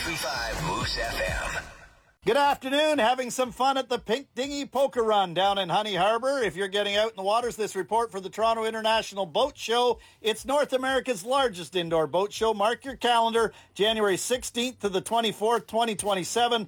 93.5 Moose FM. Good afternoon. Having some fun at the Pink Dinghy Poker Run down in Honey Harbor. If you're getting out in the waters, this report for the Toronto International Boat Show. It's North America's largest indoor boat show. Mark your calendar, January 16th to the 24th, 2027,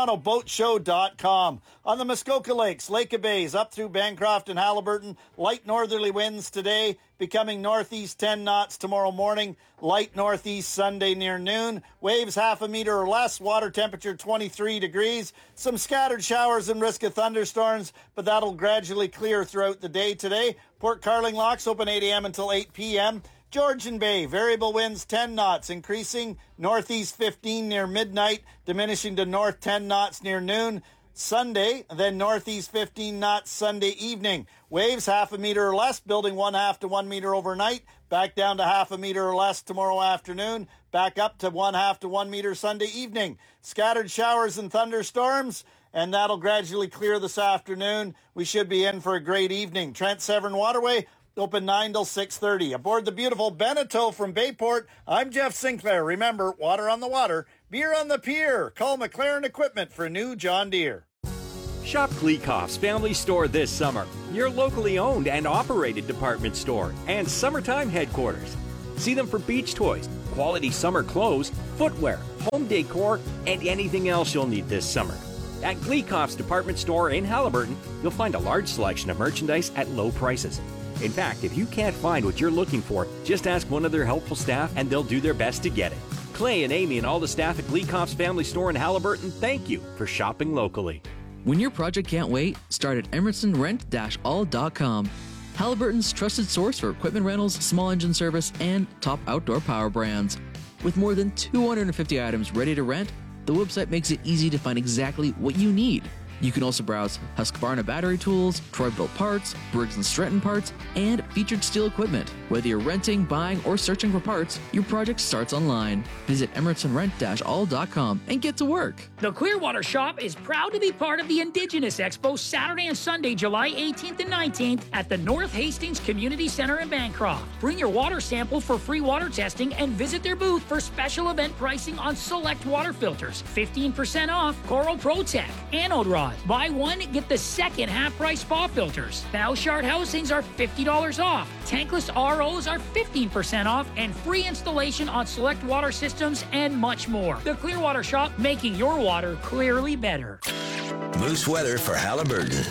torontoboatshow.com. On the Muskoka Lakes, Lake of Bays, up through Bancroft and Haliburton, light northerly winds today, becoming northeast 10 knots tomorrow morning, light northeast Sunday near noon, waves half a meter or less, water temperature 23 degrees, some scattered showers and risk of thunderstorms, but that'll gradually clear throughout the day today. Port Carling locks open 8 a.m. until 8 p.m. Georgian Bay, variable winds 10 knots, increasing northeast 15 near midnight, diminishing to north 10 knots near noon. Sunday, then northeast 15 knots Sunday evening. Waves half a meter or less, building 1/2 to 1 meter overnight. Back down to half a meter or less tomorrow afternoon. Back up to 1/2 to 1 meter Sunday evening. Scattered showers and thunderstorms, and that'll gradually clear this afternoon. We should be in for a great evening. Trent Severn Waterway, open 9 till 6:30. Aboard the beautiful Beneteau from Bayport, I'm Jeff Sinclair. Remember, water on the water, beer on the pier. Call McLaren Equipment for new John Deere. Shop Gleikoff's Family Store this summer, your locally owned and operated department store and summertime headquarters. See them for beach toys, quality summer clothes, footwear, home decor, and anything else you'll need this summer. At Gleikoff's department store in Haliburton, you'll find a large selection of merchandise at low prices. In fact, if you can't find what you're looking for, just ask one of their helpful staff and they'll do their best to get it. Clay and Amy and all the staff at Gleikoff's Family Store in Haliburton, thank you for shopping locally. When your project can't wait, start at emersonrent-all.com. Haliburton's trusted source for equipment rentals, small engine service, and top outdoor power brands. With more than 250 items ready to rent, the website makes it easy to find exactly what you need. You can also browse Husqvarna battery tools, Troy-Bilt parts, Briggs & Stratton parts, and featured steel equipment. Whether you're renting, buying, or searching for parts, your project starts online. Visit emersonrent-all.com and get to work. The Clearwater Shop is proud to be part of the Indigenous Expo Saturday and Sunday, July 18th and 19th at the North Hastings Community Center in Bancroft. Bring your water sample for free water testing and visit their booth for special event pricing on select water filters. 15% off Coral ProTech, anode rods. Buy one, get the second half-price spa filters. Bauchart housings are $50 off. Tankless ROs are 15% off and free installation on select water systems and much more. The Clearwater Shop, making your water clearly better. Moose weather for Haliburton.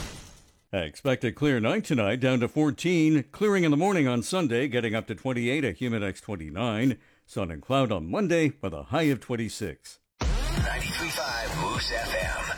Expect a clear night tonight, down to 14. Clearing in the morning on Sunday, getting up to 28, a humid X 29. Sun and cloud on Monday with a high of 26. 93.5 Moose FM.